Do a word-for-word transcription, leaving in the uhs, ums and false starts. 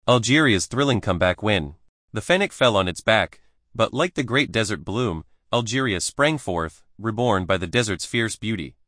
Algeria's thrilling comeback win. The Fennec fell on its back, but like the great desert bloom, Algeria sprang forth, reborn by the desert's fierce beauty.